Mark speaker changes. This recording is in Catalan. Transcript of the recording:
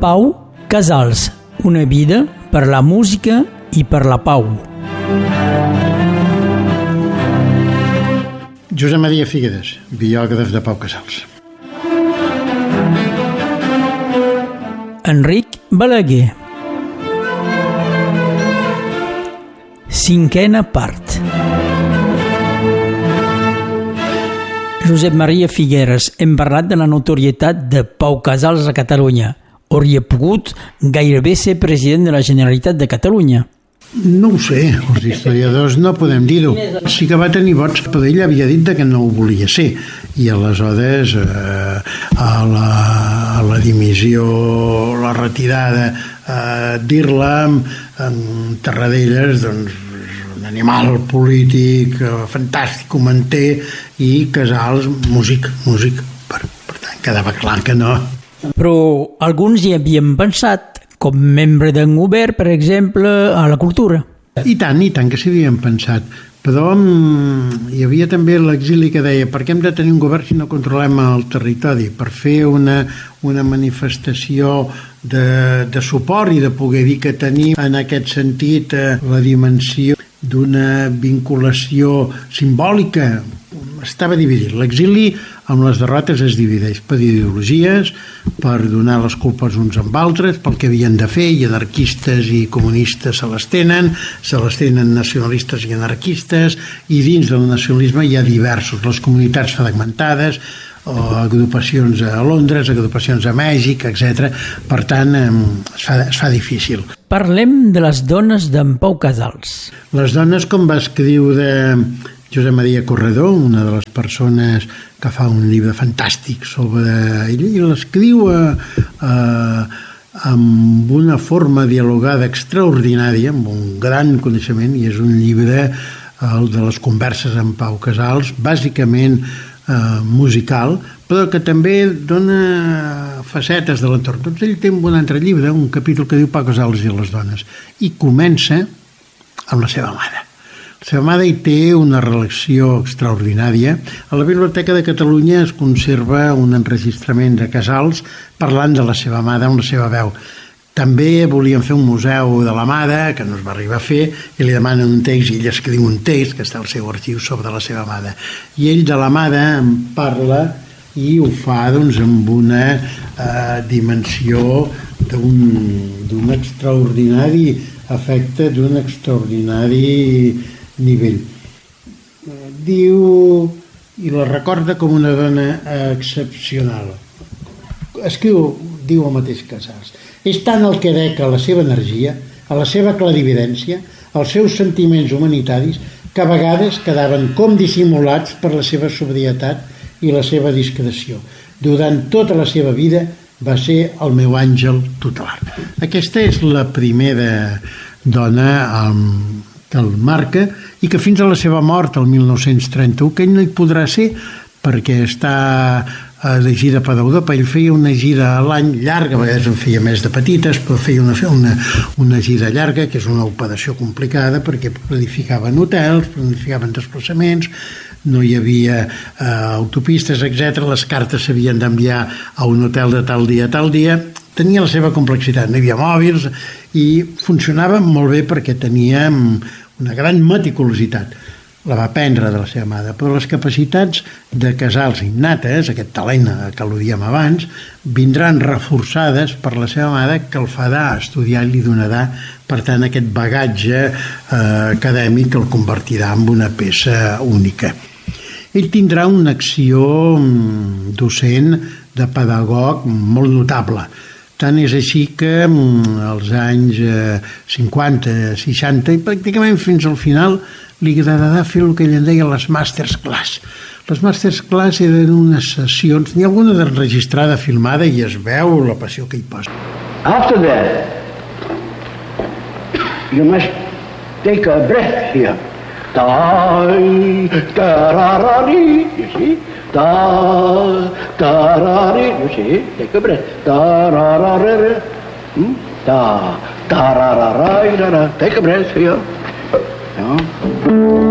Speaker 1: Pau Casals, una vida per la música i per la pau.
Speaker 2: Josep Maria Figueres, biògraf de Pau Casals.
Speaker 1: Enric Balaguer. Cinquena part. Josep Maria Figueres, hem parlat de la notorietat de Pau Casals a Catalunya. Hauria pogut gairebé ser president de la Generalitat de Catalunya.
Speaker 2: No ho sé, els historiadors no podem dir-ho. Sí que va tenir vots, però ell havia dit que no ho volia ser. I aleshores a la dimissió, la retirada, dir-la amb Tarradellas, doncs un animal polític fantàstic, comenter, i Casals, músic. Per tant, quedava clar que no.
Speaker 1: Però alguns hi havien pensat, com membre d'un govern, per exemple, a la cultura.
Speaker 2: I tant que s'hi havien pensat. Però hi havia també l'exili que deia per què hem de tenir un govern si no controlem el territori? Per fer una manifestació de suport i de poder dir que tenim en aquest sentit la dimensió d'una vinculació simbòlica. Estava dividit. L'exili amb les derrotes es divideix per ideologies, per donar les culpes uns amb altres, pel que havien de fer, i anarquistes i comunistes se les tenen nacionalistes i anarquistes, i dins del nacionalisme hi ha diversos, les comunitats fragmentades, o agrupacions a Londres, agrupacions a Mèxic, etc. Per tant, es fa difícil.
Speaker 1: Parlem de les dones d'en Pau Casals.
Speaker 2: Les dones, com va escriure Josep Maria Corredor, una de les persones que fa un llibre fantàstic sobre ell, i l'escriu amb una forma dialogada extraordinària, amb un gran coneixement, i és un llibre, el de les converses amb Pau Casals, bàsicament musical, però que també dona facetes de l'entorn. Doncs ell té un altre llibre, un capítol que diu Pau Casals i les dones, i comença amb la seva mare. La seva mare hi té una relació extraordinària. A la Biblioteca de Catalunya es conserva un enregistrament de Casals parlant de la seva mare amb la seva veu. També volien fer un museu de la mare, que no es va arribar a fer, i li demanen un text, i ell escriu un text, que està al seu arxiu, sobre la seva mare. I ell de la mare en parla, i ho fa doncs, amb una dimensió d'un extraordinari afecte, d'un extraordinari nivell. Diu, i la recorda com una dona excepcional. Diu el mateix Casals. És tant el que dec a la seva energia, a la seva clarividència, als seus sentiments humanitaris, que a vegades quedaven com dissimulats per la seva sobrietat i la seva discreció. Durant tota la seva vida va ser el meu àngel tutelar. Aquesta és la primera dona que el marca, i que fins a la seva mort, el 1931, que ell no hi podrà ser perquè està de gira per Europa. Ell feia una gira a l'any llarga, a vegades en feia més de petites, però feia una gira llarga, que és una operació complicada, perquè planificaven hotels, planificaven desplaçaments, no hi havia autopistes, etc. Les cartes s'havien d'enviar a un hotel de tal dia a tal dia. Tenia la seva complexitat, no hi havia mòbils, i funcionava molt bé perquè tenia una gran meticulositat. La va aprendre de la seva mare, però les capacitats de Casals innates, aquest talent que al·ludíem abans, vindran reforçades per la seva mare, que el farà estudiar i li donarà, per tant, aquest bagatge acadèmic que el convertirà en una peça única. Ell tindrà una acció docent de pedagog molt notable. Tant és així que als anys 50, 60 i pràcticament fins al final li agradarà fer el que ell en deia les masterclass. Les masterclass eren unes sessions, n'hi ha alguna d'enregistrada, filmada, i es veu la passió que hi posa.
Speaker 3: After that, you must take a breath here. Da-ra-ra-dee, you see? Da-ra-ra-dee, you see? Take a breath. Da-ra-ra-ra-ra. Da-ra-ra-ra-ra. Take a breath here.